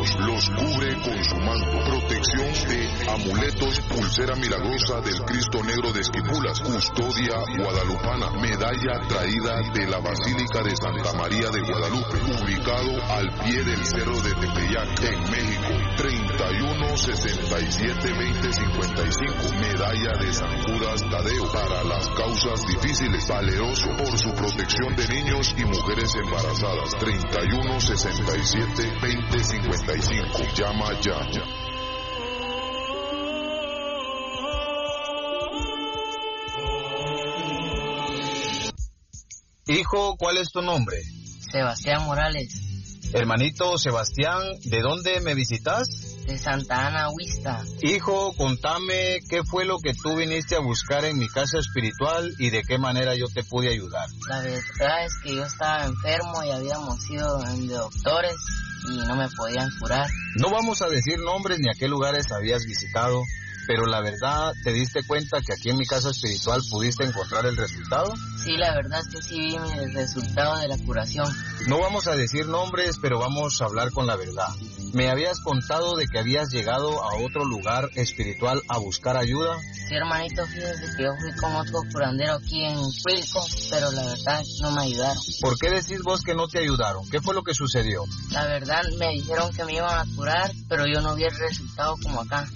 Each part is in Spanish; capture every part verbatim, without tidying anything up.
enemigos. Los cubre con su manto. Protección de amuletos, pulsera milagrosa del Cristo Negro de Esquipulas, custodia guadalupana, medalla traída de la Basílica de Santa María de Guadalupe, ubicado al pie del Cerro de Tepeyac, en México. treinta y uno sesenta y siete veinte cincuenta y cinco, medalla de San Judas Tadeo, para las causas difíciles. Valeroso por su protección de niños y mujeres embarazadas. treinta y uno sesenta y siete veinte cincuenta y cinco. Llama ya. Hijo, ¿cuál es tu nombre? Sebastián Morales. Hermanito Sebastián, ¿de dónde me visitas? De Santa Ana Huista. Hijo, contame qué fue lo que tú viniste a buscar en mi casa espiritual y de qué manera yo te pude ayudar. La verdad es que yo estaba enfermo y habíamos ido de doctores y no me podían curar. No vamos a decir nombres ni a qué lugares habías visitado, pero la verdad, ¿te diste cuenta que aquí en mi casa espiritual pudiste encontrar el resultado? Sí, la verdad es que sí vi el resultado de la curación. No vamos a decir nombres, pero vamos a hablar con la verdad. Me habías contado de que habías llegado a otro lugar espiritual a buscar ayuda. Sí, hermanito, fíjese que yo fui con otro curandero aquí en Cuilco, pero la verdad no me ayudaron. ¿Por qué decís vos que no te ayudaron? ¿Qué fue lo que sucedió? La verdad me dijeron que me iban a curar, pero yo no vi el resultado como acá.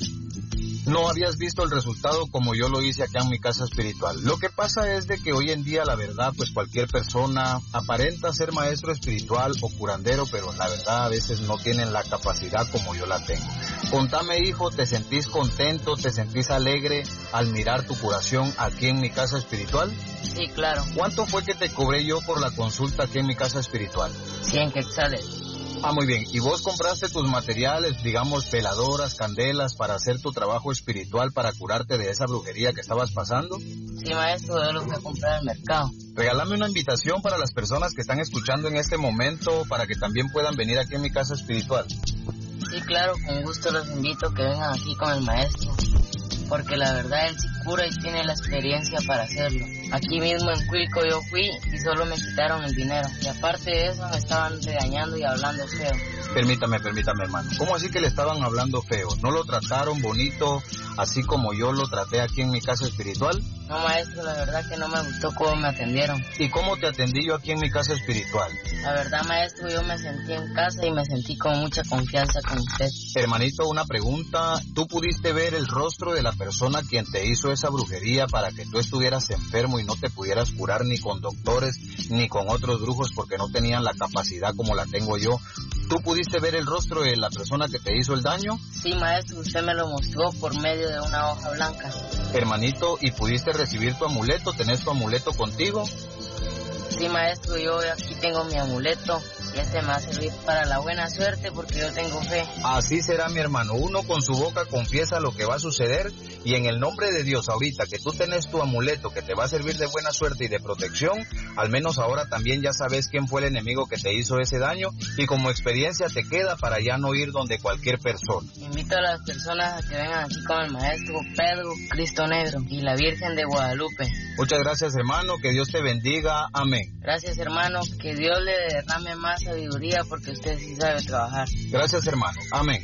No habías visto el resultado como yo lo hice acá en mi casa espiritual. Lo que pasa es de que hoy en día, la verdad, pues cualquier persona aparenta ser maestro espiritual o curandero, pero la verdad a veces no tienen la capacidad como yo la tengo. Contame, hijo, ¿te sentís contento, te sentís alegre al mirar tu curación aquí en mi casa espiritual? Sí, claro. ¿Cuánto fue que te cobré yo por la consulta aquí en mi casa espiritual? cien quetzales. Ah, muy bien. ¿Y vos compraste tus materiales, digamos, veladoras, candelas, para hacer tu trabajo espiritual, para curarte de esa brujería que estabas pasando? Sí, maestro, yo los voy a comprar al mercado. Regálame una invitación para las personas que están escuchando en este momento, para que también puedan venir aquí en mi casa espiritual. Sí, claro, con gusto los invito a que vengan aquí con el maestro, porque la verdad él sí cura y tiene la experiencia para hacerlo. Aquí mismo en Cuilco yo fui y solo me quitaron el dinero. Y aparte de eso me estaban regañando y hablando feo. Permítame, permítame, hermano. ¿Cómo así que le estaban hablando feo? ¿No lo trataron bonito, así como yo lo traté aquí en mi casa espiritual? No, maestro, la verdad que no me gustó cómo me atendieron. ¿Y cómo te atendí yo aquí en mi casa espiritual? La verdad, maestro, yo me sentí en casa y me sentí con mucha confianza con usted. Hermanito, una pregunta. ¿Tú pudiste ver el rostro de la persona quien te hizo esa brujería para que tú estuvieras enfermo y no te pudieras curar ni con doctores ni con otros brujos porque no tenían la capacidad como la tengo yo? ¿Tú pudiste ver el rostro de la persona que te hizo el daño? Sí, maestro, usted me lo mostró por medio de una hoja blanca. Hermanito, ¿y pudiste recibir tu amuleto? ¿Tenés tu amuleto contigo? Sí, maestro, yo aquí tengo mi amuleto y este me va a servir para la buena suerte porque yo tengo fe. Así será, mi hermano. Uno con su boca confiesa lo que va a suceder y en el nombre de Dios, ahorita que tú tenés tu amuleto que te va a servir de buena suerte y de protección, al menos ahora también ya sabes quién fue el enemigo que te hizo ese daño y como experiencia te queda para ya no ir donde cualquier persona. Invito a las personas a que vengan aquí con el maestro Pedro, Cristo Negro y la Virgen de Guadalupe. Muchas gracias, hermano. Que Dios te bendiga. Amén. Gracias, hermano. Que Dios le derrame más sabiduría porque usted sí sabe trabajar. Gracias, hermano. Amén.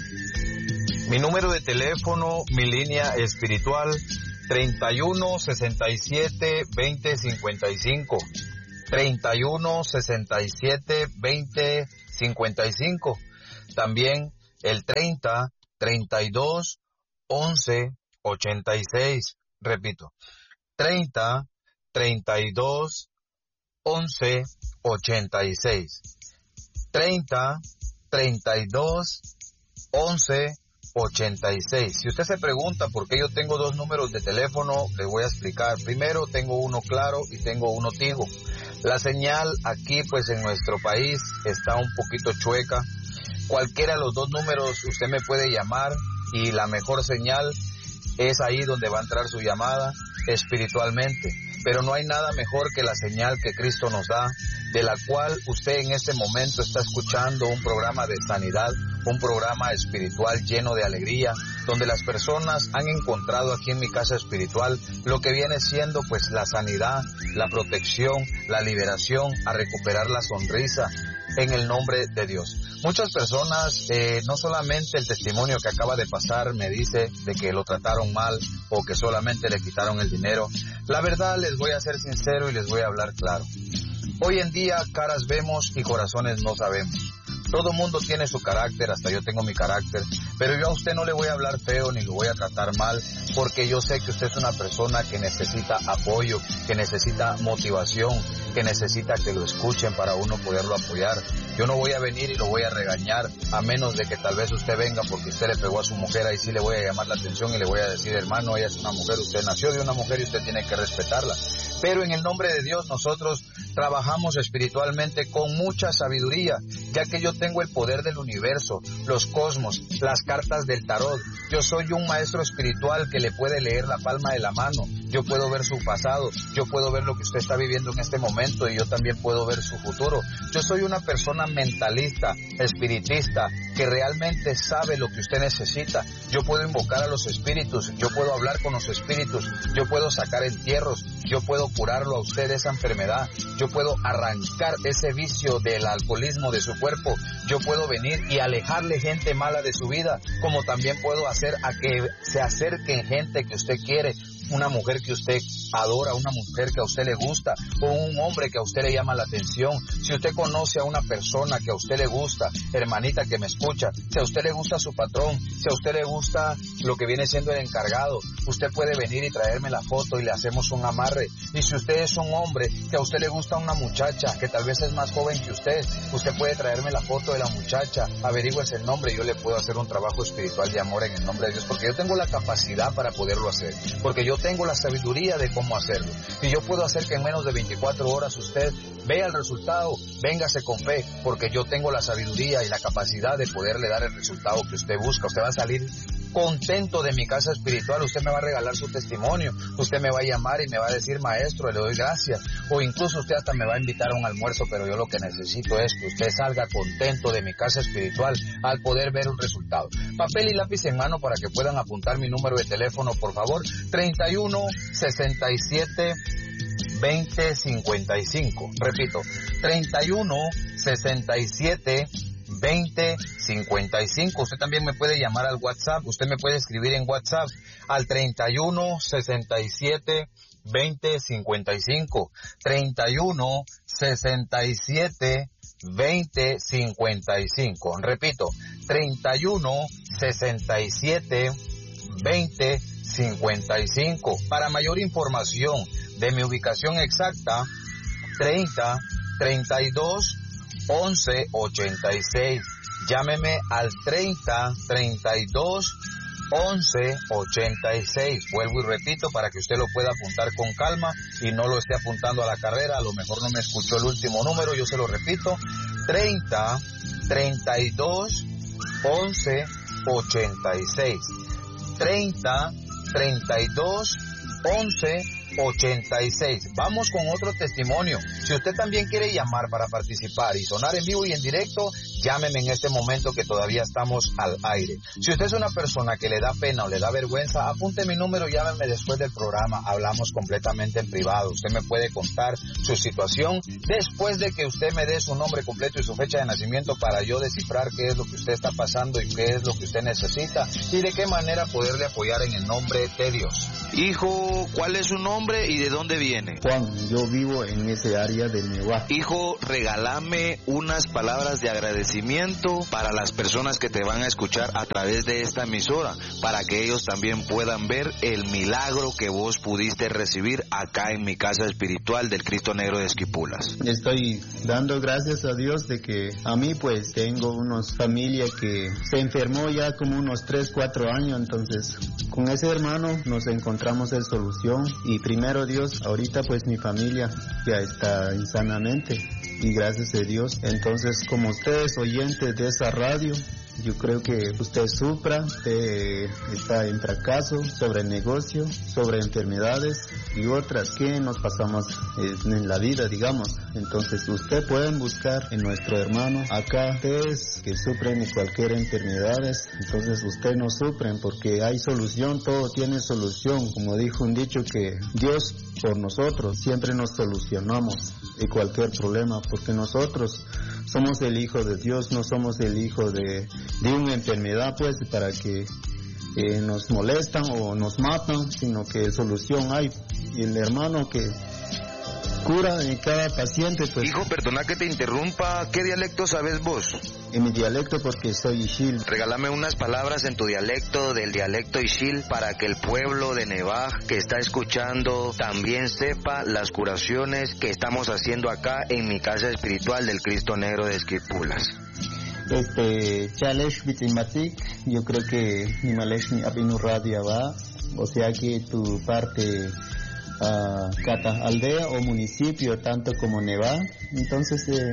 Mi número de teléfono, mi línea espiritual, treinta y uno sesenta y siete veinte cincuenta y cinco. treinta y uno sesenta y siete veinte cincuenta y cinco. También el treinta treinta y dos once ochenta y seis. Repito, treinta treinta y dos once ochenta y seis. treinta treinta y dos once ochenta y seis. Si usted se pregunta por qué yo tengo dos números de teléfono, le voy a explicar. Primero, tengo uno claro y tengo uno Tigo. La señal aquí, pues en nuestro país, está un poquito chueca. Cualquiera de los dos números usted me puede llamar y la mejor señal es ahí donde va a entrar su llamada espiritualmente. Pero no hay nada mejor que la señal que Cristo nos da, de la cual usted en este momento está escuchando un programa de sanidad, un programa espiritual lleno de alegría, donde las personas han encontrado aquí en mi casa espiritual lo que viene siendo pues la sanidad, la protección, la liberación, a recuperar la sonrisa, en el nombre de Dios. Muchas personas, eh, no solamente el testimonio que acaba de pasar me dice de que lo trataron mal o que solamente le quitaron el dinero. La verdad, les voy a ser sincero y les voy a hablar claro. Hoy en día caras vemos y corazones no sabemos. Todo mundo tiene su carácter, hasta yo tengo mi carácter, pero yo a usted no le voy a hablar feo ni lo voy a tratar mal, porque yo sé que usted es una persona que necesita apoyo, que necesita motivación, que necesita que lo escuchen para uno poderlo apoyar. Yo no voy a venir y lo voy a regañar, a menos de que tal vez usted venga porque usted le pegó a su mujer, ahí sí le voy a llamar la atención y le voy a decir, hermano, ella es una mujer, usted nació de una mujer y usted tiene que respetarla. Pero en el nombre de Dios nosotros trabajamos espiritualmente con mucha sabiduría, ya que yo tengo el poder del universo, los cosmos, las cartas del tarot. Yo soy un maestro espiritual que le puede leer la palma de la mano. Yo puedo ver su pasado, yo puedo ver lo que usted está viviendo en este momento y yo también puedo ver su futuro. Yo soy una persona mentalista, espiritista, que realmente sabe lo que usted necesita. Yo puedo invocar a los espíritus, yo puedo hablar con los espíritus, yo puedo sacar entierros, yo puedo curarlo a usted de esa enfermedad, yo puedo arrancar ese vicio del alcoholismo de su cuerpo, yo puedo venir y alejarle gente mala de su vida, como también puedo hacer a que se acerquen gente que usted quiere, una mujer que usted adora, una mujer que a usted le gusta, o un hombre que a usted le llama la atención. Si usted conoce a una persona que a usted le gusta, hermanita que me escucha, si a usted le gusta su patrón, si a usted le gusta lo que viene siendo el encargado, usted puede venir y traerme la foto y le hacemos un amarre. Y si usted es un hombre que a usted le gusta una muchacha que tal vez es más joven que usted, usted puede traerme la foto de la muchacha, averígüese el nombre y yo le puedo hacer un trabajo espiritual de amor en el nombre de Dios, porque yo tengo la capacidad para poderlo hacer, porque yo tengo la sabiduría de cómo hacerlo, y yo puedo hacer que en menos de veinticuatro horas usted vea el resultado. Véngase con fe, porque yo tengo la sabiduría y la capacidad de poderle dar el resultado que usted busca. Usted va a salir contento de mi casa espiritual, usted me va a regalar su testimonio, usted me va a llamar y me va a decir, maestro, le doy gracias, o incluso usted hasta me va a invitar a un almuerzo, pero yo lo que necesito es que usted salga contento de mi casa espiritual al poder ver un resultado. Papel y lápiz en mano para que puedan apuntar mi número de teléfono, por favor, treinta y uno, sesenta y siete, veinte, cincuenta y cinco. Repito, treinta y uno, sesenta y siete, veinte, cincuenta y cinco. Usted también me puede llamar al WhatsApp, usted me puede escribir en WhatsApp al treinta y uno, sesenta y siete, veinte, cincuenta y cinco. treinta y uno, sesenta y siete, veinte, cincuenta y cinco. Repito, treinta y uno, sesenta y siete, veinte, cincuenta y cinco. Para mayor información de mi ubicación exacta, treinta, treinta y dos, once, ochenta y seis. Llámeme al treinta, treinta y dos, once, ochenta y seis. Vuelvo y repito para que usted lo pueda apuntar con calma y no lo esté apuntando a la carrera. A lo mejor no me escuchó el último número, yo se lo repito. treinta, treinta y dos, once, ochenta y seis. treinta, treinta y dos, once, ochenta y seis. Vamos con otro testimonio. Si usted también quiere llamar para participar y sonar en vivo y en directo, llámeme en este momento que todavía estamos al aire. Si usted es una persona que le da pena o le da vergüenza, apunte mi número, llámeme después del programa. Hablamos completamente en privado. Usted me puede contar su situación después de que usted me dé su nombre completo y su fecha de nacimiento para yo descifrar qué es lo que usted está pasando y qué es lo que usted necesita y de qué manera poderle apoyar en el nombre de Dios. Hijo, ¿cuál es su nombre y de dónde viene? Juan, yo vivo en ese área de Nueva. Hijo, regálame unas palabras de agradecimiento para las personas que te van a escuchar a través de esta emisora, para que ellos también puedan ver el milagro que vos pudiste recibir acá en mi casa espiritual del Cristo Negro de Esquipulas. Estoy dando gracias a Dios de que a mí pues tengo unos familia que se enfermó ya como unos tres, cuatro años, entonces con ese hermano nos encontramos en solución y primero Dios, ahorita pues mi familia ya está insanamente y gracias a Dios. Entonces como ustedes oyentes de esa radio, yo creo que usted sufra, usted está en fracaso sobre el negocio, sobre enfermedades y otras que nos pasamos en la vida, digamos. Entonces usted pueden buscar en nuestro hermano acá, ustedes que sufren de cualquier enfermedades, entonces usted no sufren porque hay solución, todo tiene solución. Como dijo un dicho que Dios por nosotros siempre nos solucionamos de cualquier problema, porque nosotros somos el hijo de Dios, no somos el hijo de, de una enfermedad, pues, para que eh, nos molestan o nos matan, sino que solución hay. Y el hermano que cura en cada paciente, pues... Hijo, perdona que te interrumpa, ¿qué dialecto sabes vos? En mi dialecto, porque soy Ixil. Regálame unas palabras en tu dialecto, del dialecto Ixil, para que el pueblo de Nevaj que está escuchando también sepa las curaciones que estamos haciendo acá en mi casa espiritual del Cristo Negro de Esquipulas. Este, Chalesh Bitzimatik, yo creo que ni Malesh ni Abinu Radio va, o sea que tu parte... Uh, cada aldea o municipio, tanto como Neva. Entonces, eh,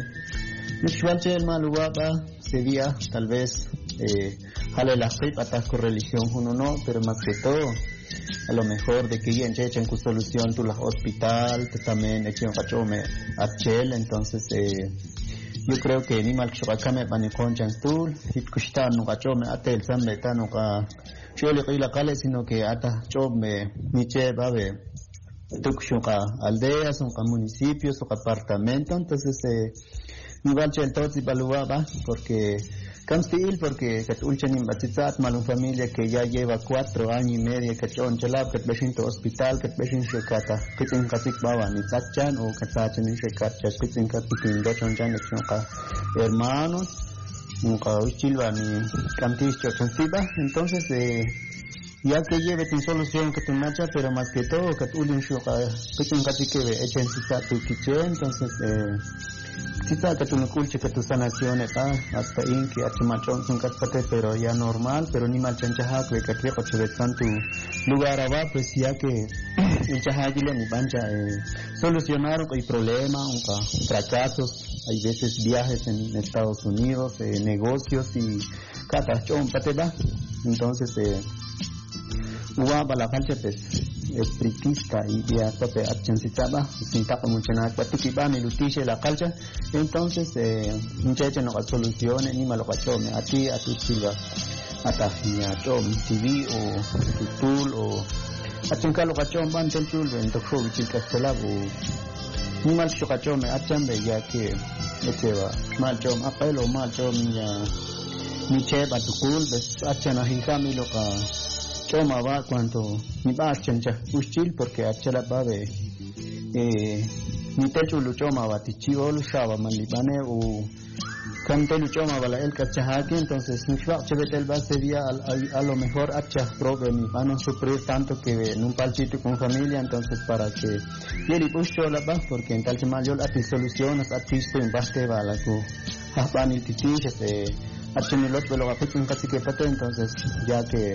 el Maluaba sería tal vez eh, jale la fe atasco religión uno no, pero más que todo, a lo mejor de que ya echen con solución tu la hospital, que también echen cachome achel. Entonces, eh, yo creo que ni mal chocame panicon chanstul, hit kushtan no cachome atel sameta no ka chole que la cale, sino que ata chome niche babe. Son aldeas, son municipios, son apartamentos. Entonces eh, mi valche el todo si baluaba porque Camstil, porque que ulchen en Batitzat, mal una familia que ya lleva cuatro años y medio que chon chelab, que beshin to hospital, que beshin shekata, que tin katik baba ni tachan o que tachan ni shekata, que tin katik in dochon chan ka hermanos, nunca uchilva ni camtis chochensiba. Entonces eh, ya que lleve tu solución que tu macha, pero más que todo que tu ulin shuka, que tu katik que echen sisa tu kiche. Entonces eh quizá que tú no escuches que tu sanación está hasta in que achimachón sin caspate, pero ya normal, pero ni mal chanchaja que que creo que en tu lugar abajo, pues ya que el chajagile ni bancha eh, solucionar el problema, un fracasos, hay veces viajes en Estados Unidos, eh, negocios y catachón pateba. Entonces eh uwa bala cancha pues espiritista y ya tope acensitaba sin tapa mucho nada cuatu kiba ni lutiche la calcha. Entonces eh muchacha no soluciones ni malo cachome a ti a tu chiva hasta ni a tom T V o tutul o achenka lo cachom van tentul en tokho bichil castelabo ni mal chocachome achambe ya que echeva mal chom apelo mal chom ya ni cheva tukul bes achana hikami lo ka Choma va cuando mi va chancha uchil porque achela va de eh mi techo lo choma va tichivo lo shaba malibane o cante lo choma va la el cachajaki. Entonces mi va chevetel va sería a, a lo mejor acha probe mi van a sufrir tanto que en un palchito con familia. Entonces para que yeri pucho la va porque en tal mal yo la soluciones a tisto en baste va la co hapan el titiche se achenilot lo va a casi que pate. Entonces ya que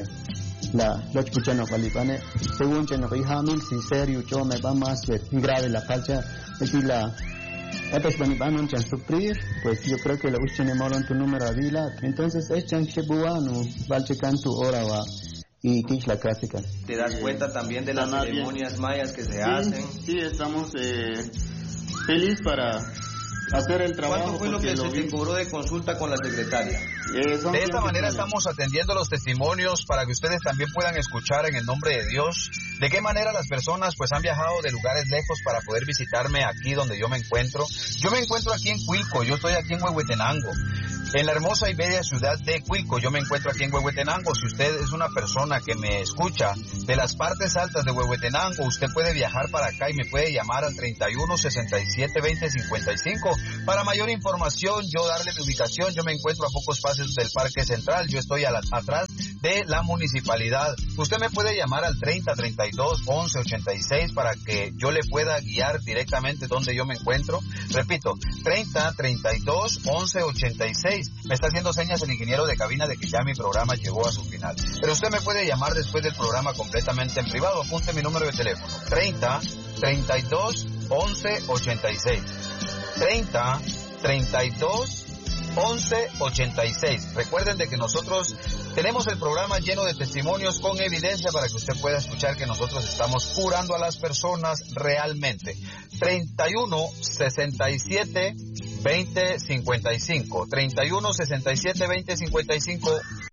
la lo escuchano calipane según cheno y hamil si serio yo me va más grave la falta es la atas bani banon chan sufrir, pues yo creo que lo uchen molon tu número avila. Entonces echan chebuano valchecan tu hora va y que es la clásica. ¿Te das cuenta también de las ceremonias mayas que se sí, hacen? Sí, estamos eh, felices para hacer el trabajo. ¿Cuánto fue lo que se te cobró de consulta con la secretaria? Eh, de esta manera estamos atendiendo los testimonios para que ustedes también puedan escuchar en el nombre de Dios de qué manera las personas pues han viajado de lugares lejos para poder visitarme aquí donde yo me encuentro. Yo me encuentro aquí en Cuilco, yo estoy aquí en Huehuetenango, en la hermosa y bella ciudad de Cuilco. Yo me encuentro aquí en Huehuetenango. Si usted es una persona que me escucha de las partes altas de Huehuetenango, usted puede viajar para acá y me puede llamar al treinta y uno, sesenta y siete, veinte, cincuenta y cinco. Para mayor información, yo darle mi ubicación. Yo me encuentro a pocos pasos del Parque Central. Yo estoy a la, atrás de la municipalidad. Usted me puede llamar al treinta, treinta y dos, once, ochenta y seis para que yo le pueda guiar directamente donde yo me encuentro. Repito, treinta, treinta y dos, once, ochenta y seis. Me está haciendo señas el ingeniero de cabina de que ya mi programa llegó a su final. Pero usted me puede llamar después del programa completamente en privado. Apunte mi número de teléfono. treinta, treinta y dos, once, ochenta y seis. treinta, treinta y dos, once, ochenta y seis. Recuerden de que nosotros tenemos el programa lleno de testimonios con evidencia para que usted pueda escuchar que nosotros estamos curando a las personas realmente. treinta y uno, sesenta y siete, veinte, cincuenta y cinco. treinta y uno, sesenta y siete, veinte, cincuenta y cinco.